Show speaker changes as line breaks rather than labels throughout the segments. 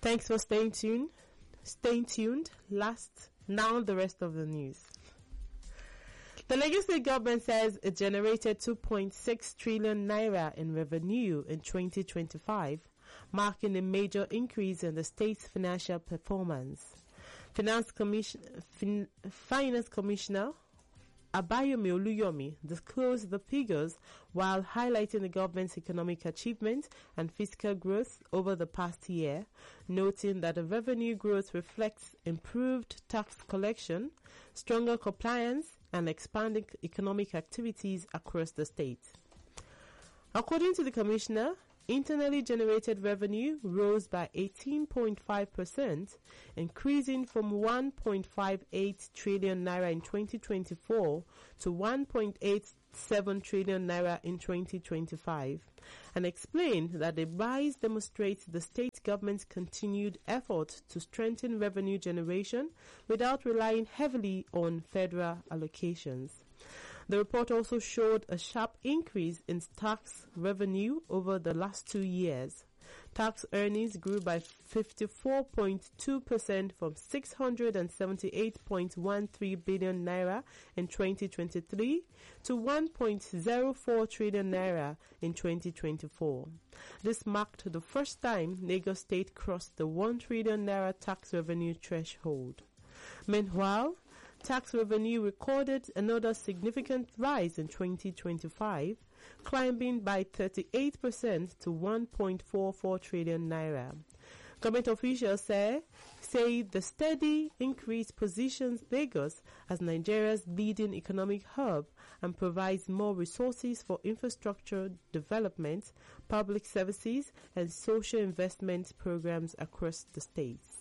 Thanks for staying tuned. Now the rest of the news. The Lagos State government says it generated 2.6 trillion naira in revenue in 2025, marking a major increase in the state's financial performance. Finance Commissioner Abayomi Oluyomi disclosed the figures while highlighting the government's economic achievements and fiscal growth over the past year, noting that the revenue growth reflects improved tax collection, stronger compliance, and expanding economic activities across the state. According to the commissioner, internally generated revenue rose by 18.5%, increasing from 1.58 trillion naira in 2024 to 1.87 trillion naira in 2025, and explained that the rise demonstrates the state government's continued effort to strengthen revenue generation without relying heavily on federal allocations. The report also showed a sharp increase in tax revenue over the last 2 years. Tax earnings grew by 54.2% from 678.13 billion naira in 2023 to 1.04 trillion naira in 2024. This marked the first time Lagos State crossed the 1 trillion naira tax revenue threshold. Meanwhile, tax revenue recorded another significant rise in 2025, climbing by 38% to 1.44 trillion naira. Government officials say the steady increase positions Lagos as Nigeria's leading economic hub and provides more resources for infrastructure development, public services, and social investment programs across the states.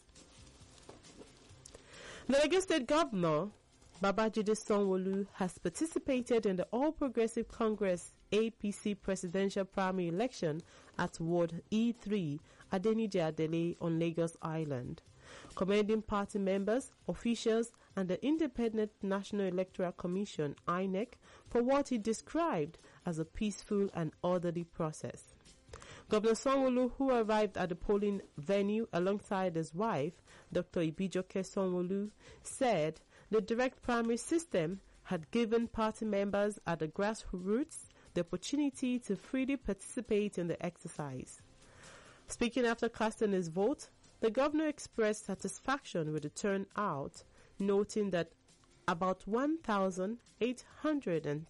The Lagos State Governor, Babajide Sanwo-Olu, has participated in the All Progressive Congress APC presidential primary election at Ward E3, Adeniji Adele on Lagos Island, commending party members, officials, and the Independent National Electoral Commission, INEC, for what he described as a peaceful and orderly process. Governor Sanwo-Olu, who arrived at the polling venue alongside his wife, Dr. Ibijoke Sanwo-Olu, said the direct primary system had given party members at the grassroots the opportunity to freely participate in the exercise. Speaking after casting his vote, the governor expressed satisfaction with the turnout, noting that about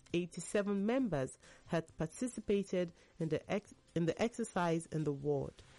1,887 members had participated in the exercise in the ward.